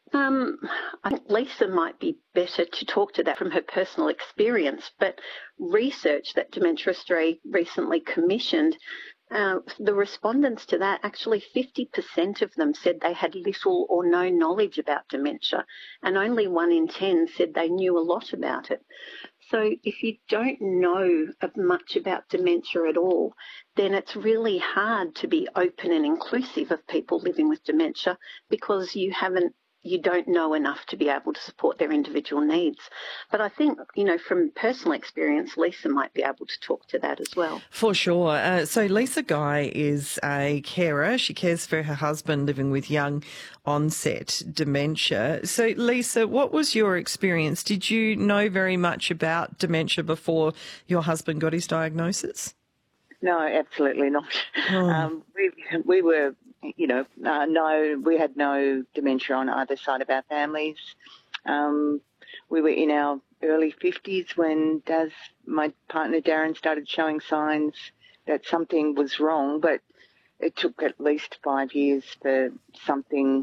Um, I think Lisa might be better to talk to that from her personal experience, but research that Dementia Australia recently commissioned, the respondents to that, actually 50% of them said they had little or no knowledge about dementia, and only 1 in 10 said they knew a lot about it. So if you don't know much about dementia at all, then it's really hard to be open and inclusive of people living with dementia because you don't know enough to be able to support their individual needs. But I think, from personal experience, Lisa might be able to talk to that as well. For sure. So Lisa Guy is a carer. She cares for her husband living with young onset dementia. So Lisa, what was your experience? Did you know very much about dementia before your husband got his diagnosis? No, absolutely not. Oh. We were, we had no dementia on either side of our families. We were in our early 50s when my partner Darren, started showing signs that something was wrong, but it took at least 5 years for something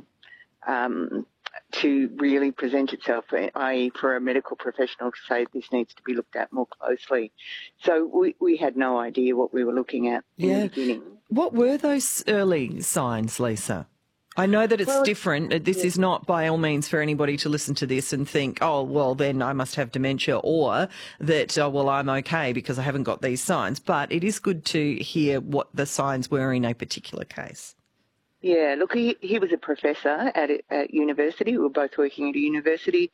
to really present itself, i.e. for a medical professional to say this needs to be looked at more closely. So we had no idea what we were looking at in the beginning. What were those early signs, Lisa? I know that it's different. This is not by all means for anybody to listen to this and think, oh, well, then I must have dementia, or that, oh, well, I'm okay because I haven't got these signs. But it is good to hear what the signs were in a particular case. Yeah, look, he was a professor at university. We were both working at a university.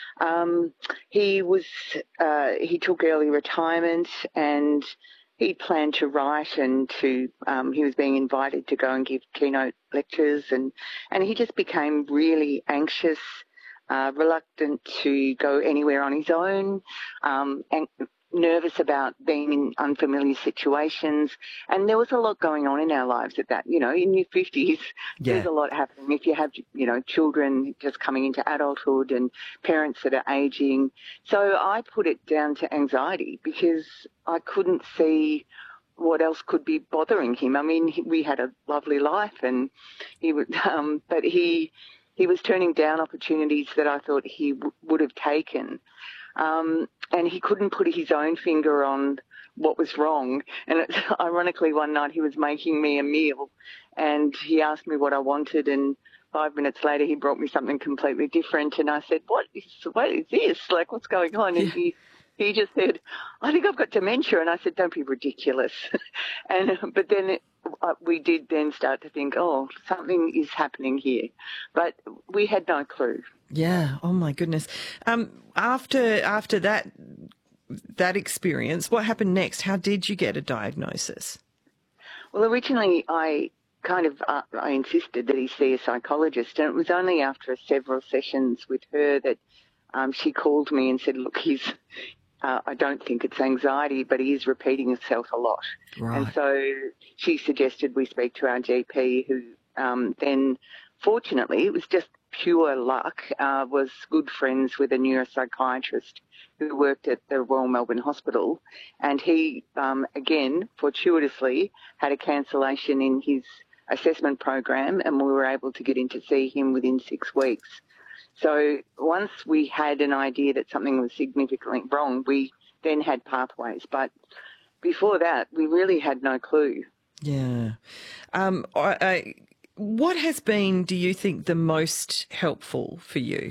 He took early retirement, and he planned to write, and he was being invited to go and give keynote lectures, and he just became really anxious, reluctant to go anywhere on his own, and nervous about being in unfamiliar situations. And there was a lot going on in our lives at that, in your 50s, there's a lot happening. If you have, children just coming into adulthood and parents that are aging. So I put it down to anxiety because I couldn't see what else could be bothering him. I mean, we had a lovely life, and he would, but he was turning down opportunities that I thought he would have taken. And he couldn't put his own finger on what was wrong. And ironically, one night he was making me a meal, and he asked me what I wanted, and 5 minutes later he brought me something completely different. And I said, what is this? Like, what's going on? And he just said, I think I've got dementia. And I said, don't be ridiculous. But then we did then start to think, oh, something is happening here. But we had no clue. Yeah. Oh my goodness. After that experience, what happened next? How did you get a diagnosis? Well, originally I insisted that he see a psychologist, and it was only after several sessions with her that she called me and said, look, I don't think it's anxiety, but he is repeating himself a lot. Right. And so she suggested we speak to our GP, who then, fortunately, it was just pure luck, was good friends with a neuropsychiatrist who worked at the Royal Melbourne Hospital. And he, again, fortuitously, had a cancellation in his assessment program, and we were able to get in to see him within 6 weeks. So once we had an idea that something was significantly wrong, we then had pathways. But before that, we really had no clue. Yeah. What has been, do you think, the most helpful for you?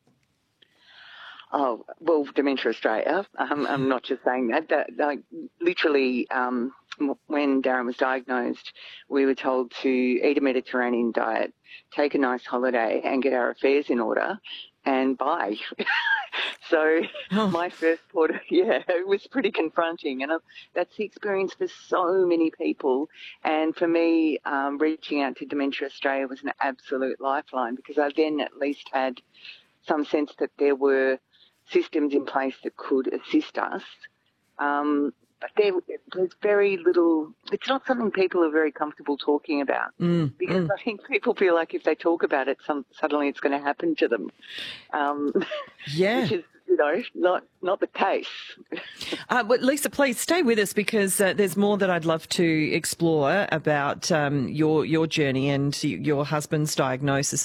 Oh, well, Dementia Australia. I'm not just saying that. Literally, when Darren was diagnosed, we were told to eat a Mediterranean diet, take a nice holiday, and get our affairs in order, and buy. So my first thought, it was pretty confronting. And that's the experience for so many people. And for me, reaching out to Dementia Australia was an absolute lifeline, because I then at least had some sense that there were systems in place that could assist us. But there's very little, it's not something people are very comfortable talking about, because I think people feel like if they talk about it, suddenly it's going to happen to them. Which is, not the case. But Lisa, please stay with us, because there's more that I'd love to explore about your journey and your husband's diagnosis